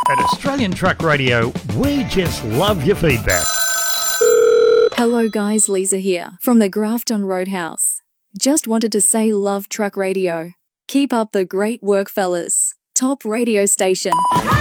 At Australian Truck Radio, we just love your feedback. Hello guys, Lisa here from the Grafton Roadhouse. Just wanted to say love Truck Radio. Keep up the great work, fellas. Top radio station.